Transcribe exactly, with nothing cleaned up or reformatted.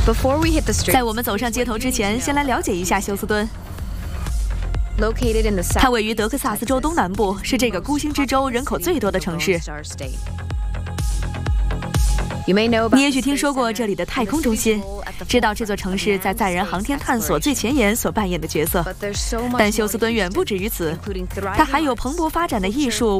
在我们走上街头之前，先来了解一下休斯敦。它位于德克萨斯州东南部，是这个孤星之州人口最多的城市。你也许听说过这里的太空中心，知道这座城市在载人航天探索最前沿所扮演的角色。但休斯敦远不止于此，它还有蓬勃发展的艺术。